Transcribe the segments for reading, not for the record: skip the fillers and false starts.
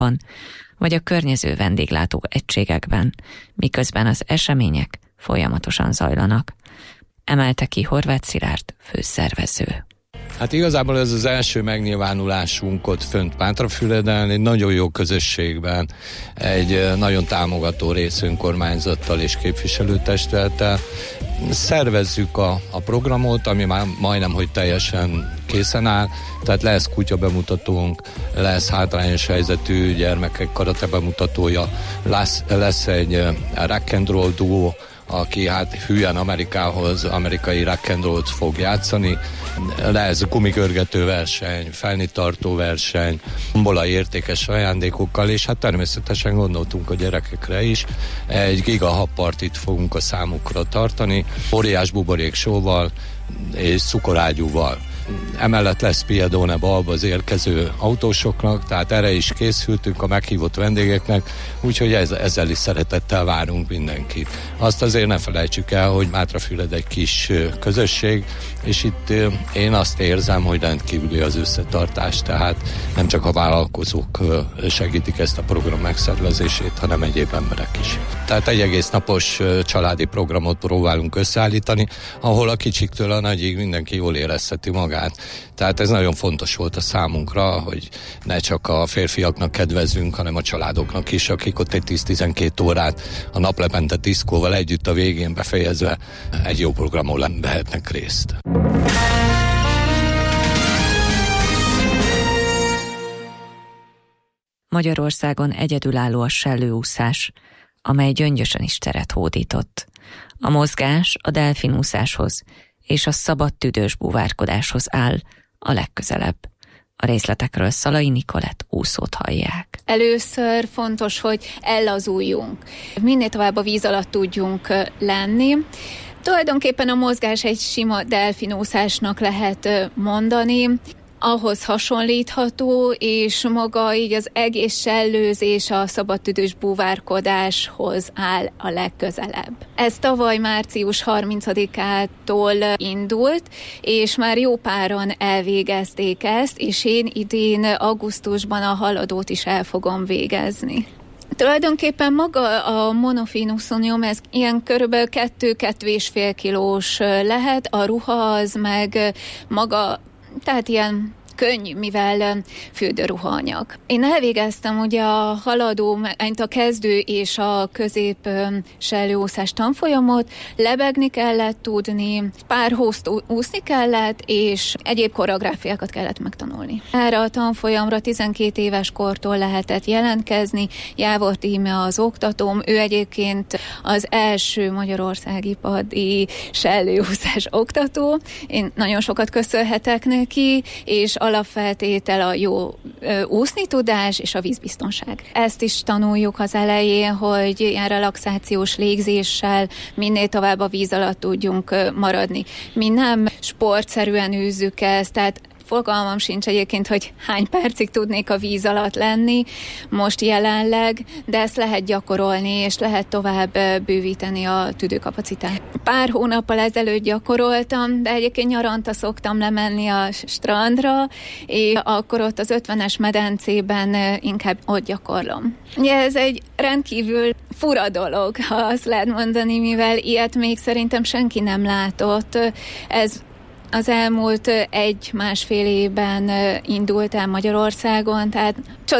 vagy a környező vendéglátó egységekben, miközben az események folyamatosan zajlanak. Emelte ki Horváth Szilárd főszervező. Hát igazából ez az első megnyilvánulásunk ott fönt Mátrafüleden, egy nagyon jó közösségben, egy nagyon támogató részönkormányzattal és képviselőtestülettel. Szervezzük a programot, ami már majdnem, hogy teljesen készen áll, tehát lesz kutya bemutatónk, lesz hátrányos helyzetű gyermekek karate bemutatója, lesz egy rock and roll duó, aki hát hülyen Amerikához amerikai rock and rollt fog játszani. Lesz gumigörgető verseny, felnitartó verseny, tombola értékes ajándékokkal, és hát természetesen gondoltunk a gyerekekre is. Egy gigahabpartit fogunk a számukra tartani, óriás buborék sóval és cukorágyúval. Emellett lesz piadone balba az érkező autósoknak, tehát erre is készültünk a meghívott vendégeknek, úgyhogy ezzel is szeretettel várunk mindenkit. Azt azért ne felejtsük el, hogy Mátrafüled egy kis közösség, és itt én azt érzem, hogy rendkívüli az összetartás, tehát nem csak a vállalkozók segítik ezt a program megszervezését, hanem egyéb emberek is. Tehát egy egész napos családi programot próbálunk összeállítani, ahol a kicsiktől a nagyig mindenki jól érezheti magát. Tehát ez nagyon fontos volt a számunkra, hogy ne csak a férfiaknak kedvezzünk, hanem a családoknak is, akik ott egy 10-12 órát a naplepente diszkóval együtt a végén befejezve egy jó programon vehetnek részt. Magyarországon egyedülálló a sellőúszás, amely gyöngyösen is teret hódított. A mozgás a delfinúszáshoz és a szabad tüdős búvárkodáshoz áll a legközelebb. A részletekről Szalai Nikolett úszót hallják. Először fontos, hogy ellazuljunk. Minél tovább a víz alatt tudjunk lenni. Tulajdonképpen a mozgás egy sima delfinúszásnak lehet mondani. Ahhoz hasonlítható, és maga így az egész sellőzés a szabadtüdős búvárkodáshoz áll a legközelebb. Ez tavaly március 30-ától indult, és már jó páran elvégezték ezt, és én idén augusztusban a haladót is el fogom végezni. Tulajdonképpen maga a monofinuszonium, ez ilyen körülbelül 2-2,5 kilós lehet, a ruha az meg maga, tehát ilyen könnyű, mivel fürdőruhaanyag. Én elvégeztem ugye a haladó, a kezdő és a közép sellőúszás tanfolyamot, lebegni kellett tudni, párhúzt úszni kellett, és egyéb koreográfiákat kellett megtanulni. Erre a tanfolyamra 12 éves kortól lehetett jelentkezni, Jávor Íme az oktatóm, ő egyébként az első magyarországi padi sellőúszás oktató. Én nagyon sokat köszönhetek neki, és alapfeltétel a jó úszni tudás és a vízbiztonság. Ezt is tanuljuk az elején, hogy ilyen relaxációs légzéssel minél tovább a víz alatt tudjunk maradni. Mi nem sportszerűen űzzük ezt, tehát fogalmam sincs egyébként, hogy hány percig tudnék a víz alatt lenni most jelenleg, de ezt lehet gyakorolni, és lehet tovább bővíteni a tüdőkapacitást. Pár hónappal ezelőtt gyakoroltam, de egyébként nyaranta szoktam lemenni a strandra, és akkor ott az 50-es medencében inkább ott gyakorlom. Ugye ez egy rendkívül fura dolog, ha azt lehet mondani, mivel ilyet még szerintem senki nem látott. Ez az elmúlt 1-1,5 évben indult el Magyarországon, tehát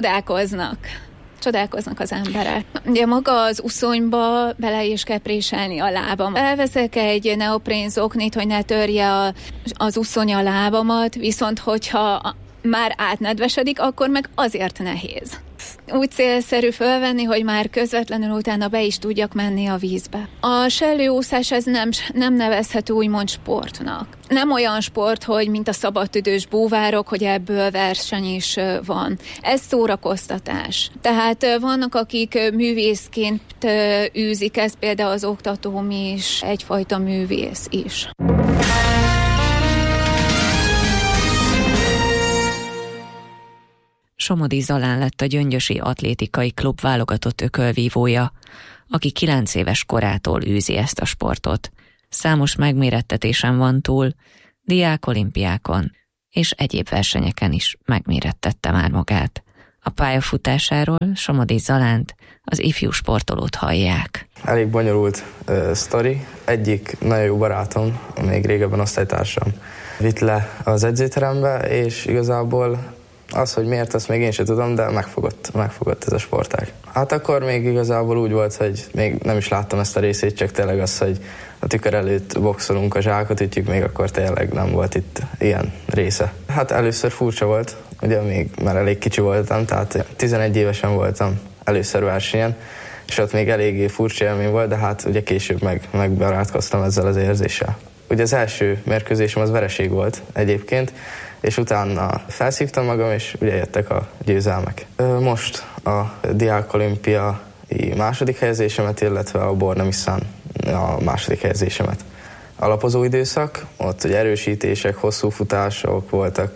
csodálkoznak az emberek. Ugye maga az uszonyba bele is kell préselni a lábam. Elveszek egy neoprén zoknit, hogy ne törje az uszony a lábamat, viszont hogyha már átnedvesedik, akkor meg azért nehéz. Úgy célszerű fölvenni, hogy már közvetlenül utána be is tudjak menni a vízbe. A sellőúszás ez nem nevezhető úgymond sportnak. Nem olyan sport, hogy mint a szabadtüdős búvárok, hogy ebből verseny is van. Ez szórakoztatás. Tehát vannak, akik művészként űzik, ez például az oktatóm is egyfajta művész is. Somodi Zalán lett a Gyöngyösi Atlétikai Klub válogatott ökölvívója, aki 9 éves korától űzi ezt a sportot. Számos megmérettetésen van túl, diákolimpiákon és egyéb versenyeken is megmérettette már magát. A pályafutásáról Somodi Zalánt, az ifjú sportolót hallják. Elég bonyolult sztori. Egyik nagyon jó barátom, még régebben osztálytársam, vitt le az edzőterembe, és igazából az, hogy miért, azt még én sem tudom, de megfogott ez a sportág. Hát akkor még igazából úgy volt, hogy még nem is láttam ezt a részét, csak tényleg az, hogy a tükör előtt boxolunk, a zsákot ütjük, még akkor tényleg nem volt itt ilyen része. Hát először furcsa volt, ugye még már elég kicsi voltam, tehát 11 évesen voltam először versenyen, és ott még eléggé furcsa élmény volt, de hát ugye később megbarátkoztam ezzel az érzéssel. Ugye az első mérkőzésem az vereség volt egyébként, és utána felszívtam magam, és ugye jöttek a győzelmek. Most a Diák olimpiai második helyezésemet, illetve a Borna Misszán a második helyezésemet. Alapozó időszak, ott ugye erősítések, hosszú futások voltak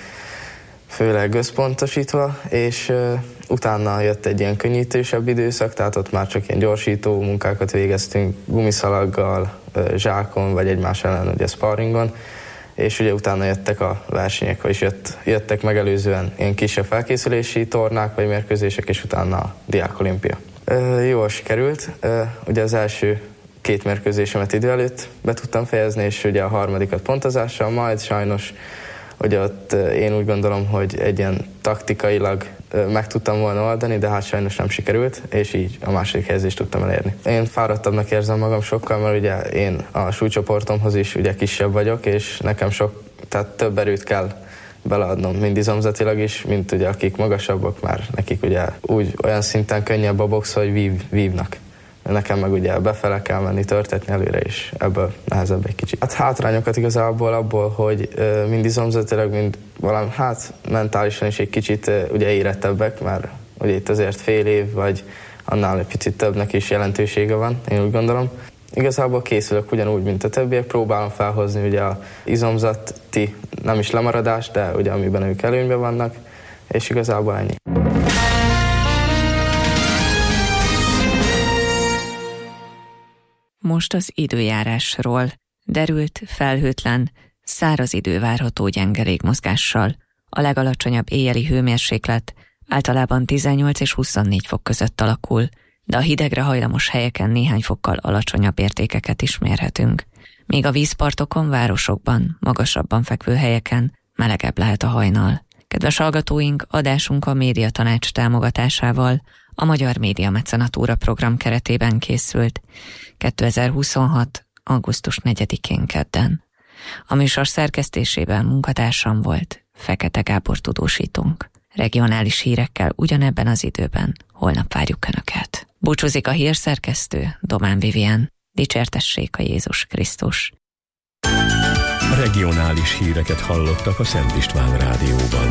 főleg összpontosítva, és utána jött egy ilyen könnyítősebb időszak, tehát ott már csak ilyen gyorsító munkákat végeztünk, gumiszalaggal, zsákon, vagy egymás ellen ugye sparringon, és ugye utána jöttek a versenyek, vagyis jöttek megelőzően ilyen kisebb felkészülési tornák vagy mérkőzések, és utána a Diák olimpia. Jól sikerült, ugye az első 2 mérkőzésemet idő előtt be tudtam fejezni, és ugye a harmadikat pontozással, majd sajnos ugye ott én úgy gondolom, hogy egy ilyen taktikailag meg tudtam volna oldani, de hát sajnos nem sikerült, és így a második helyezést tudtam elérni. Én fáradtabbnak érzem magam sokkal, mert ugye én a súlycsoportomhoz is ugye kisebb vagyok, és nekem tehát több erőt kell beleadnom, mind izomzatilag is, mint ugye akik magasabbak, már nekik ugye olyan szinten könnyebb a box, hogy vívnak. Nekem meg ugye befele kell menni, törtetni előre, és ebből nehezebb egy kicsit. Hát hátrányokat igazából abból, hogy mind izomzatilag, mind valami, hát mentálisan is egy kicsit ugye érettebbek, mert ugye itt azért fél év, vagy annál egy picit többnek is jelentősége van, én úgy gondolom. Igazából készülök ugyanúgy, mint a többiek, próbálom felhozni ugye a izomzati, nem is lemaradás, de ugye amiben ők előnyben vannak, és igazából ennyi. Most az időjárásról. Derült, felhőtlen, száraz idő várható gyenge légmozgással. A legalacsonyabb éjjeli hőmérséklet általában 18 és 24 fok között alakul, de a hidegre hajlamos helyeken néhány fokkal alacsonyabb értékeket is mérhetünk. Míg a vízpartokon, városokban, magasabban fekvő helyeken melegebb lehet a hajnal. Kedves hallgatóink, adásunk a Médiatanács támogatásával a Magyar Média Mecenatúra program keretében készült 2026. augusztus 4-én kedden. A műsor szerkesztésében munkatársam volt Fekete Gábor tudósítónk. Regionális hírekkel ugyanebben az időben holnap várjuk Önöket. Búcsúzik a hírszerkesztő, Domán Vivien. Dicsértessék a Jézus Krisztus. Regionális híreket hallottak a Szent István Rádióban.